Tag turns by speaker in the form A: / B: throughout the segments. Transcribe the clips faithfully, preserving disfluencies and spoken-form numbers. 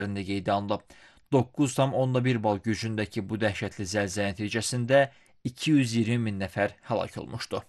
A: şəhərində qeydə alınıb. doqquz tam onda bir bal gücündəki bu dəhşətli zəlzələ nəticəsində iki yüz iyirmi min nəfər həlak olmuşdu.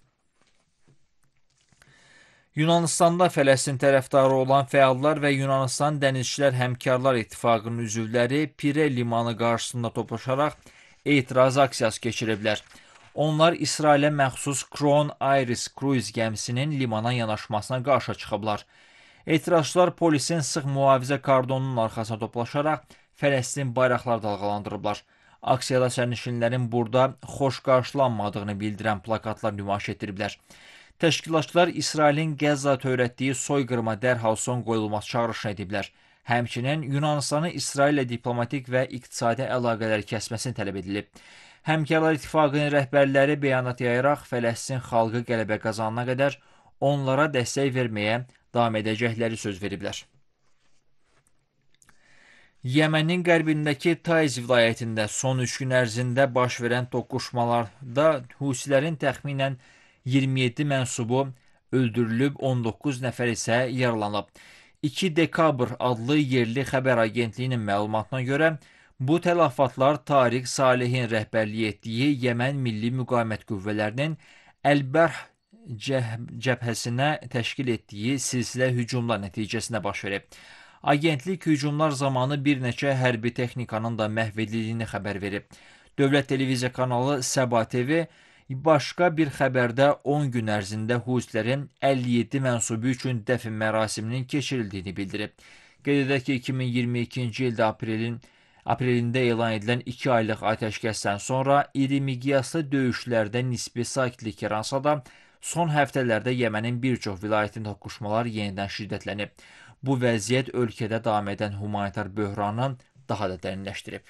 A: Yunanıstanda Fələstin tərəfdarı olan fəallar və Yunanistan Dənizçilər Həmkarlar İttifaqının üzvləri Pire limanı qarşısında toplaşaraq etiraz aksiyası keçiriblər. Onlar İsrailə məxsus Crown Iris Cruise gəmisinin limana yanaşmasına qarşı çıxıblar. Etirazçılar polisin sıx mühafizə kordonunun arxasına toplaşaraq Fələstin bayraqlar dalğalandırıblar. Aksiyada sərnişinlərin burada xoş qarşılanmadığını bildirən plakatlar nümayiş etdiriblər. Təşkilatçılar İsrailin Qəzza törətdiyi soyqırıma dərhal son qoyulması çağırışını ediblər. Həmçinin Yunanistanı İsraillə diplomatik və iqtisadi əlaqələri kəsməsini tələb edilib. Həmkarlar İttifaqının rəhbərləri bəyanat yayaraq Fələstin xalqı qələbə qazanana qədər onlara dəstək verməyə davam edəcəkləri söz veriblər. Yəmənin qərbindəki Taiz vilayətində son üç gün ərzində baş verən toqquşmalarda Husilərin təxminən iyirmi yeddi mənsubu öldürülüb, on doqquz nəfər isə yaralanıb. iki dekabr adlı yerli xəbər agentliyinin məlumatına görə bu tələfatlar Tariq Salehin rəhbərliyi etdiyi Yəmən Milli Müqavimət Qüvvələrinin Əlbərh cəbhəsinə təşkil etdiyi silsilə hücumlar nəticəsində baş verib. Agentlik hücumlar zamanı bir neçə hərbi texnikanın da məhv edildiyini xəbər verib. Dövlət televiziya kanalı Səba T V başqa bir xəbərdə on gün ərzində Husilərin əlli yeddi mənsubu üçün dəfn mərasiminin keçirildiyini bildirib. Qeyd edək ki, iki min iyirmi ikinci ildə aprelin aprelində elan edilən iki aylıq atəşkəsdən sonra iri miqyaslı döyüşlərdə nisbi sakitlik yaransa da, son həftələrdə Yəmənin bir çox vilayətində toqquşmalar yenidən şiddətlənib. Bu vəziyyət ölkədə davam edən humanitar böhranı daha da dərinləşdirib.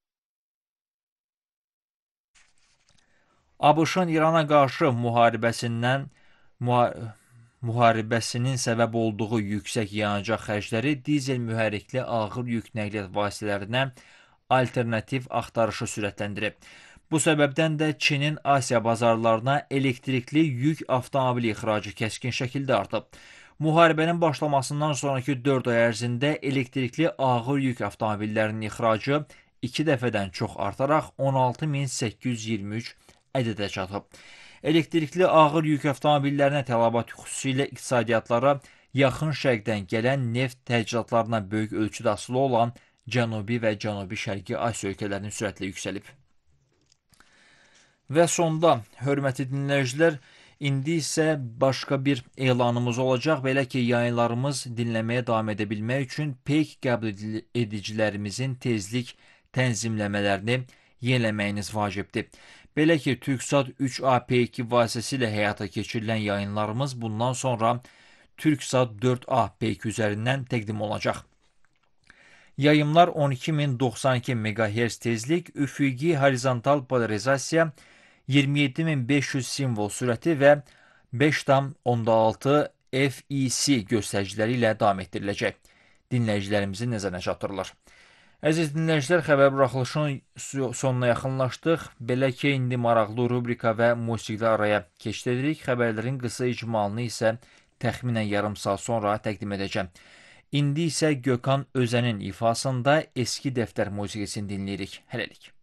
A: ABŞ-ın İrana qarşı müharibəsindən müharibəsinin səbəb olduğu yüksək yanacaq xərcləri dizel mühərrikli ağır yük nəqliyyat vasitələrinə alternativ axtarışı sürətləndirib. Bu səbəbdən də Çinin Asiya bazarlarına elektrikli yük avtomobili ixracı kəskin şəkildə artıb. Müharibənin başlamasından sonraki dörd ay ərzində elektrikli ağır yük avtomobillərinin ixracı iki dəfədən çox artaraq on altı min səkkiz yüz iyirmi üç ədədə çatıb. Elektrikli ağır yük avtomobillərinə tələbat xüsusilə iqtisadiyyatlara yaxın şərqdən gələn neft təchizatlarına böyük ölçüdə asılı olan Cənubi və Cənubi-Şərqi Asiya ölkələrinin sürətlə yüksəlib. Və sonda, hörmətli dinləyicilər, indi isə başqa bir elanımız olacaq. Belə ki, yayınlarımız dinləməyə davam edə bilmək üçün peyk qəbul edicilərimizin tezlik tənzimləmələrini yeniləməyiniz vacibdir. Belə ki, Türksat üç A P iki vasitəsilə həyata keçirilən yayınlarımız bundan sonra Türksat dörd A P iki üzərindən təqdim olacaq. Yayımlar on iki min doxsan iki meqahertz tezlik, üfüqi horizontal polarizasiya, iyirmi yeddi min beş yüz simvol sürəti və beş tam onda altı F E C göstəriciləri ilə davam etdiriləcək. Dinləyicilərimizin nəzərinə çatdırılır. Əziz dinləyicilər, xəbər buraxılışının sonuna yaxınlaşdıq. Belə ki, indi maraqlı rubrika və musiqili araya keçid edirik. Xəbərlərin qısa icmalını isə təxminən yarım saat sonra təqdim edəcəm. İndi isə Gökhan Özənin ifasında eski dəftər musiqisini dinləyirik. Hələlik.